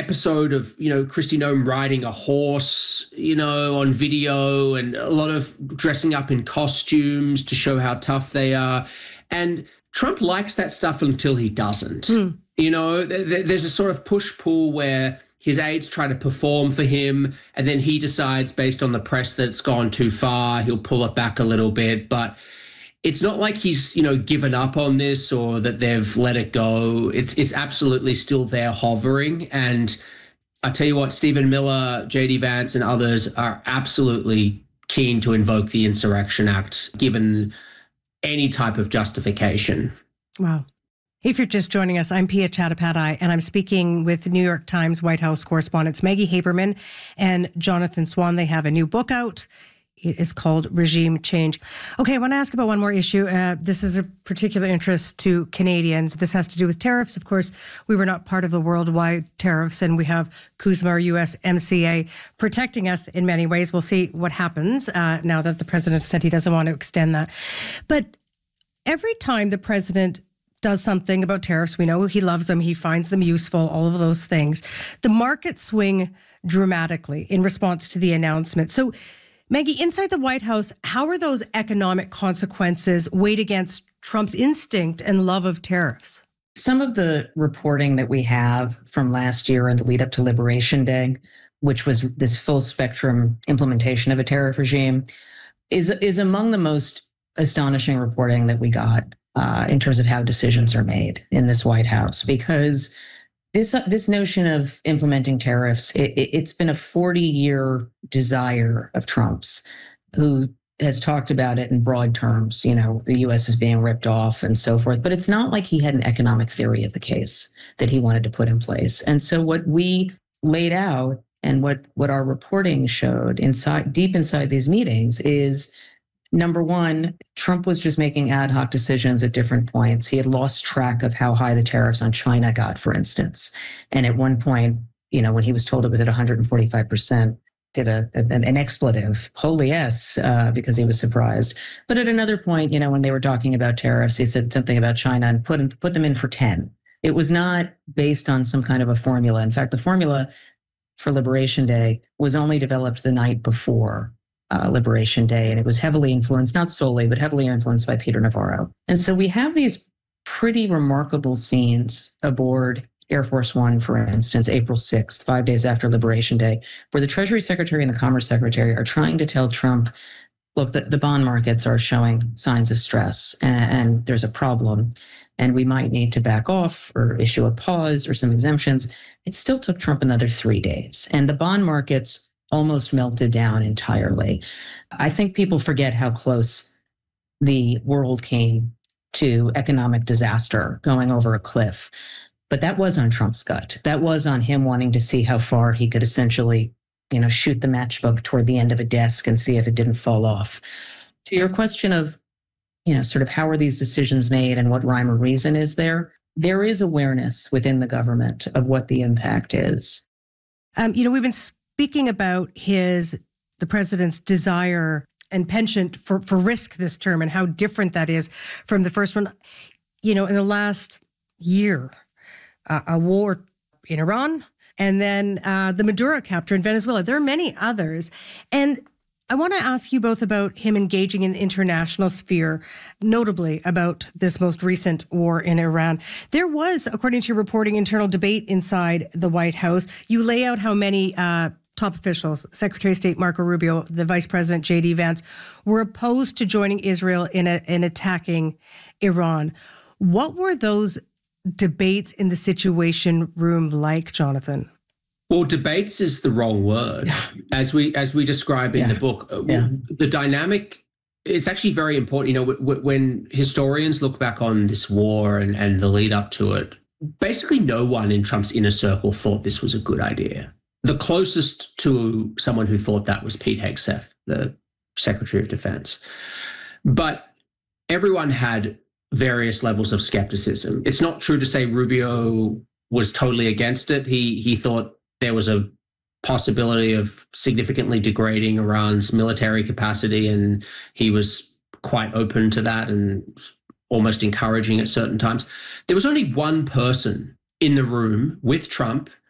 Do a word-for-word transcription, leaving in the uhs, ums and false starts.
episode of, you know, Kristi Noem riding a horse, you know, on video, and a lot of dressing up in costumes to show how tough they are. And Trump likes that stuff until he doesn't. Mm. You know, th- there's a sort of push-pull where his aides try to perform for him, and then he decides based on the press that it's gone too far, he'll pull it back a little bit. But it's not like he's, you know, given up on this or that they've let it go. It's it's absolutely still there hovering. And I tell you what, Stephen Miller, J D Vance and others are absolutely keen to invoke the Insurrection Act, given any type of justification. Wow. If you're just joining us, I'm Pia Chattopadhyay, and I'm speaking with New York Times White House correspondents Maggie Haberman and Jonathan Swan. They have a new book out. It is called Regime Change. Okay, I want to ask about one more issue. Uh, this is a particular interest to Canadians. This has to do with tariffs. Of course, we were not part of the worldwide tariffs, and we have CUSMA, or U S M C A, protecting us in many ways. We'll see what happens uh, now that the president said he doesn't want to extend that. But every time the president does something about tariffs, we know he loves them, he finds them useful, all of those things, the markets swing dramatically in response to the announcement. So, Maggie, inside the White House, how are those economic consequences weighed against Trump's instinct and love of tariffs? Some of the reporting that we have from last year in the lead up to Liberation Day, which was this full spectrum implementation of a tariff regime, is, is among the most astonishing reporting that we got uh, in terms of how decisions are made in this White House. Because This uh, this notion of implementing tariffs, it, it, it's been a forty-year desire of Trump's, who has talked about it in broad terms. You know, the U S is being ripped off and so forth. But it's not like he had an economic theory of the case that he wanted to put in place. And so what we laid out and what, what our reporting showed inside, deep inside these meetings is, number one, Trump was just making ad hoc decisions at different points. He had lost track of how high the tariffs on China got, for instance. And at one point, you know, when he was told it was at one hundred forty-five percent, did a, an, an expletive, holy yes, uh, because he was surprised. But at another point, you know, when they were talking about tariffs, he said something about China and put, put them in for ten. It was not based on some kind of a formula. In fact, the formula for Liberation Day was only developed the night before Uh, Liberation Day, and it was heavily influenced, not solely, but heavily influenced by Peter Navarro. And so we have these pretty remarkable scenes aboard Air Force One, for instance, April sixth, five days after Liberation Day, where the Treasury Secretary and the Commerce Secretary are trying to tell Trump, look, the, the bond markets are showing signs of stress, and, and there's a problem, and we might need to back off or issue a pause or some exemptions. It still took Trump another three days, and the bond markets almost melted down entirely. I think people forget how close the world came to economic disaster, going over a cliff. But that was on Trump's gut. That was on him wanting to see how far he could essentially, you know, shoot the matchbook toward the end of a desk and see if it didn't fall off. To your question of, you know, sort of how are these decisions made and what rhyme or reason is there, there is awareness within the government of what the impact is. Um, you know, we've been speaking about his, the president's desire and penchant for, for risk this term and how different that is from the first one. You know, in the last year, uh, a war in Iran, and then uh, the Maduro capture in Venezuela. There are many others. And I want to ask you both about him engaging in the international sphere, notably about this most recent war in Iran. There was, according to your reporting, internal debate inside the White House. You lay out how many uh, top officials, Secretary of State Marco Rubio, the Vice President J D Vance, were opposed to joining Israel in, a, in attacking Iran. What were those debates in the Situation Room like, Jonathan? Well, debates is the wrong word. As we as we describe in yeah. the book, yeah. the dynamic, it's actually very important. You know, w- w- when historians look back on this war and, and the lead up to it, basically no one in Trump's inner circle thought this was a good idea. The closest to someone who thought that was Pete Hegseth, the Secretary of Defense. But everyone had various levels of skepticism. It's not true to say Rubio was totally against it. He he thought there was a possibility of significantly degrading Iran's military capacity, and he was quite open to that and almost encouraging at certain times. There was only one person in the room with Trump